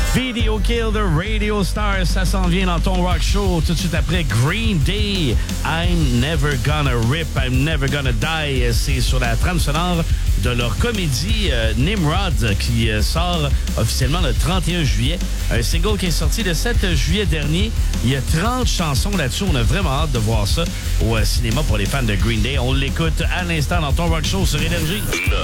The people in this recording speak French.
Video Kill the Radio Star, ça s'en vient dans ton rock show. Tout de suite après, Green Day, I'm Never Gonna Rip, I'm Never Gonna Die. C'est sur la trame sonore de leur comédie Nimrod qui sort officiellement le 31 juillet. Un single qui est sorti le 7 juillet dernier. Il y a 30 chansons là-dessus. On a vraiment hâte de voir ça au cinéma pour les fans de Green Day. On l'écoute à l'instant dans ton rock show sur Énergie.